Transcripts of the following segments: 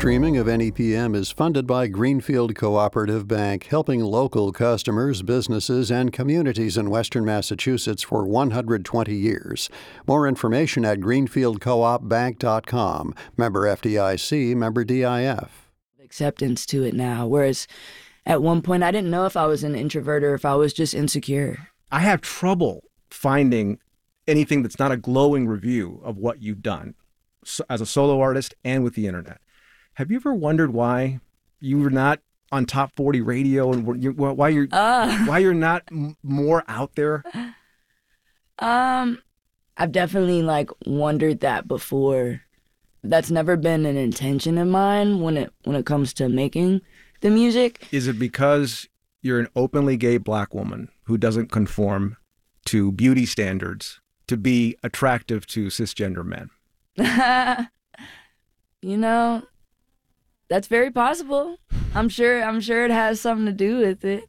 streaming of NEPM is funded by Greenfield Cooperative Bank, helping local customers, businesses, and communities in Western Massachusetts for 120 years. More information at greenfieldcoopbank.com. Member FDIC, member DIF. Acceptance to it now, whereas at one point I didn't know if I was an introvert or if I was just insecure. I have trouble finding anything that's not a glowing review of what you've done as a solo artist and with the internet. Have you ever wondered why you were not on top 40 radio and why you're not more out there? I've definitely wondered that before. That's never been an intention of mine when it comes to making the music. Is it because you're an openly gay Black woman who doesn't conform to beauty standards to be attractive to cisgender men? That's very possible. I'm sure it has something to do with it.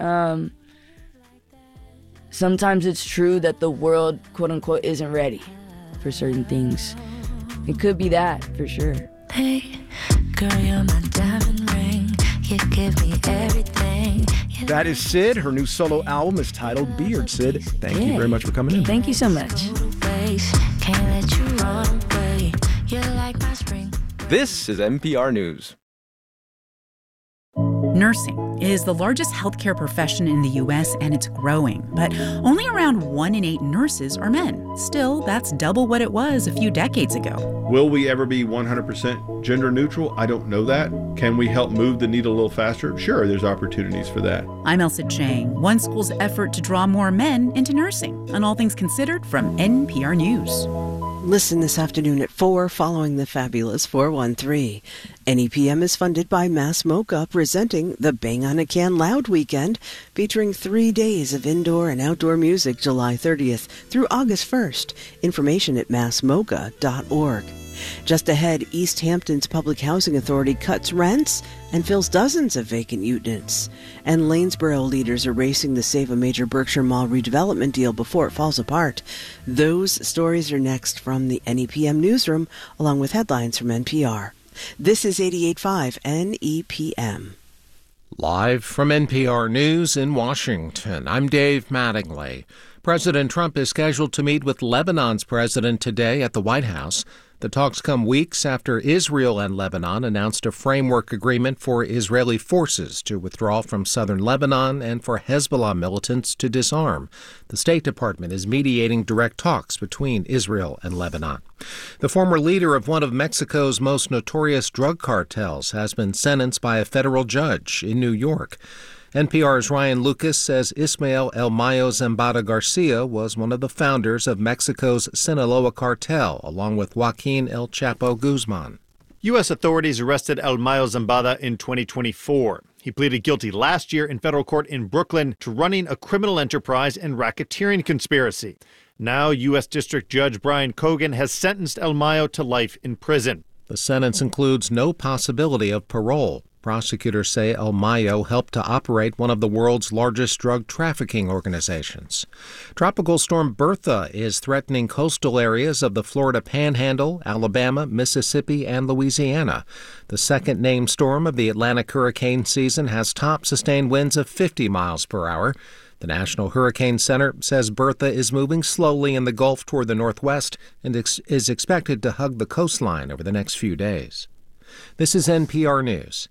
Sometimes it's true that the world, quote unquote, isn't ready for certain things. It could be that, for sure. Hey, girl, you're my diamond ring. You give me everything. That is Syd. Her new solo album is titled Beard. Syd, thank you very much for coming in. Thank you so much. Can't let you run away. You're like my spring. This is NPR News. Nursing is the largest healthcare profession in the U.S., and it's growing. But only around 1 in 8 nurses are men. Still, that's double what it was a few decades ago. Will we ever be 100% gender neutral? I don't know that. Can we help move the needle a little faster? Sure, there's opportunities for that. I'm Elsa Chang. One school's effort to draw more men into nursing. On All Things Considered from NPR News. Listen this afternoon at 4 following the fabulous 413. NEPM is funded by Mass MoCA, presenting the Bang on a Can Loud Weekend, featuring 3 days of indoor and outdoor music July 30th through August 1st. Information at massmoca.org. Just ahead, East Hampton's Public Housing Authority cuts rents and fills dozens of vacant units. And Lanesboro leaders are racing to save a major Berkshire Mall redevelopment deal before it falls apart. Those stories are next from the NEPM newsroom, along with headlines from NPR. This is 88.5 NEPM. Live from NPR News in Washington, I'm Dave Mattingly. President Trump is scheduled to meet with Lebanon's president today at the White House. The talks come weeks after Israel and Lebanon announced a framework agreement for Israeli forces to withdraw from southern Lebanon and for Hezbollah militants to disarm. The State Department is mediating direct talks between Israel and Lebanon. The former leader of one of Mexico's most notorious drug cartels has been sentenced by a federal judge in New York. NPR's Ryan Lucas says Ismael El Mayo Zambada Garcia was one of the founders of Mexico's Sinaloa cartel, along with Joaquin El Chapo Guzman. U.S. authorities arrested El Mayo Zambada in 2024. He pleaded guilty last year in federal court in Brooklyn to running a criminal enterprise and racketeering conspiracy. Now, U.S. District Judge Brian Cogan has sentenced El Mayo to life in prison. The sentence includes no possibility of parole. Prosecutors say El Mayo helped to operate one of the world's largest drug trafficking organizations. Tropical storm Bertha is threatening coastal areas of the Florida Panhandle, Alabama, Mississippi, and Louisiana. The second named storm of the Atlantic hurricane season has top sustained winds of 50 miles per hour. The National Hurricane Center says Bertha is moving slowly in the Gulf toward the northwest and is expected to hug the coastline over the next few days. This is NPR News.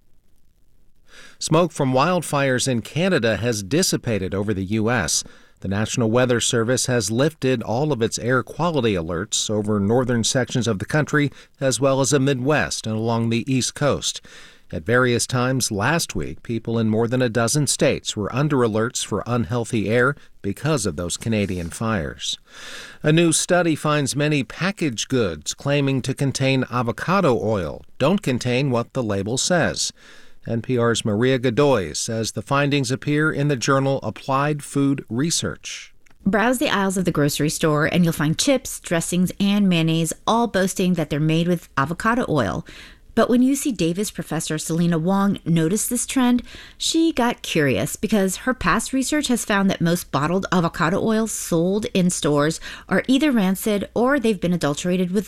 Smoke from wildfires in Canada has dissipated over the U.S. The National Weather Service has lifted all of its air quality alerts over northern sections of the country, as well as the Midwest and along the East Coast. At various times last week, people in more than a dozen states were under alerts for unhealthy air because of those Canadian fires. A new study finds many packaged goods claiming to contain avocado oil don't contain what the label says. NPR's Maria Godoy says the findings appear in the journal Applied Food Research. Browse the aisles of the grocery store and you'll find chips, dressings, and mayonnaise all boasting that they're made with avocado oil. But when UC Davis professor Selena Wong noticed this trend, she got curious because her past research has found that most bottled avocado oils sold in stores are either rancid or they've been adulterated with